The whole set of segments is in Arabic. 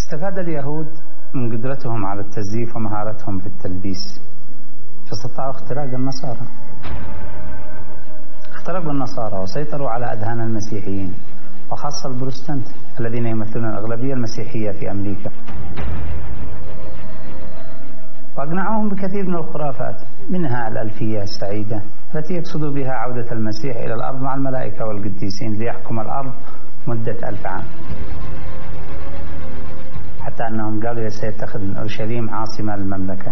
استفاد اليهود من قدرتهم على التزييف ومهارتهم في التلبيس، فاستطاعوا اختراق النصارى. اخترقوا النصارى وسيطروا على أذهان المسيحيين، وخاصة البروتستانت الذين يمثلون الأغلبية المسيحية في أمريكا، وأقنعوهم بكثير من الخرافات، منها الألفية السعيدة التي يقصد بها عودة المسيح إلى الأرض مع الملائكة والقديسين ليحكم الأرض مدة 1000 عام، حتى أنهم قالوا سيتخذ من أورشليم عاصمة المملكة.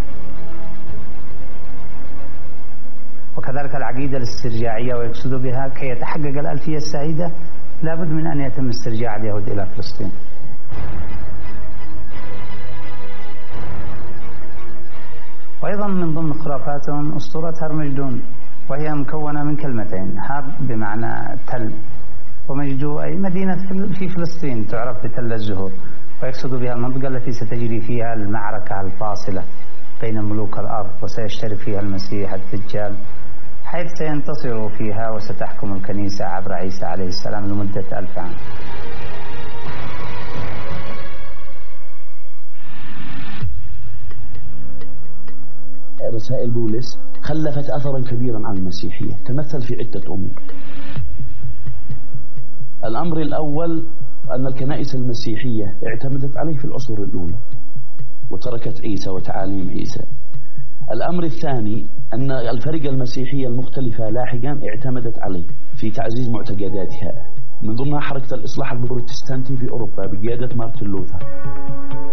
وكذلك العقيدة الاسترجاعية، ويقصد بها كي يتحقق الألفية السعيدة لابد من أن يتم استرجاع اليهود إلى فلسطين. وأيضا من ضمن خرافاتهم أسطورة هرمجدون، وهي مكونة من كلمتين، هاب بمعنى تل، ومجدو أي مدينة في فلسطين تعرف بتل الزهور، ويقصد بها المنطقة التي ستجري فيها المعركة الفاصلة بين ملوك الأرض، وسيشترك فيها المسيح الدجال، حيث سينتصر فيها وستحكم الكنيسة عبر عيسى عليه السلام لمدة 1000 عام. رسائل بولس خلفت أثرا كبيرا عن المسيحية، تمثل في عدة أمور. الأمر الأول أن الكنائس المسيحية اعتمدت عليه في العصور الأولى وتركت عيسى وتعاليم عيسى. الأمر الثاني أن الفرق المسيحية المختلفة لاحقا اعتمدت عليه في تعزيز معتقداتها، من ضمنها حركة الإصلاح البروتستانتي في أوروبا بقيادة مارتن لوثر.